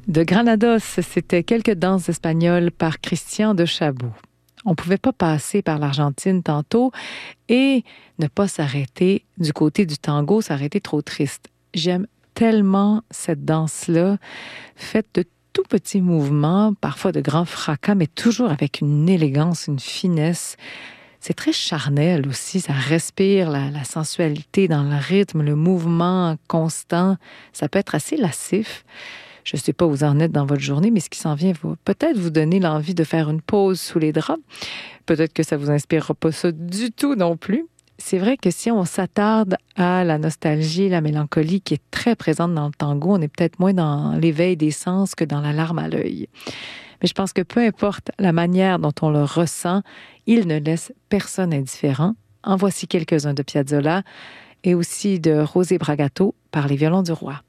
De Granados, c'était quelques danses espagnoles par Christian de Chabot. On ne pouvait pas passer par l'Argentine tantôt et ne pas s'arrêter du côté du tango, ça aurait été trop triste. J'aime tellement cette danse-là, faite de tout petits mouvements, parfois de grands fracas, mais toujours avec une élégance, une finesse. C'est très charnel aussi, ça respire la sensualité dans le rythme, le mouvement constant. Ça peut être assez lascif. Je ne sais pas où vous en êtes dans votre journée, mais ce qui s'en vient va peut-être vous donner l'envie de faire une pause sous les draps. Peut-être que ça ne vous inspirera pas ça du tout non plus. C'est vrai que si on s'attarde à la nostalgie, la mélancolie qui est très présente dans le tango, on est peut-être moins dans l'éveil des sens que dans la larme à l'œil. Mais je pense que peu importe la manière dont on le ressent, il ne laisse personne indifférent. En voici quelques-uns de Piazzolla et aussi de José Bragato par les Violons du Roi.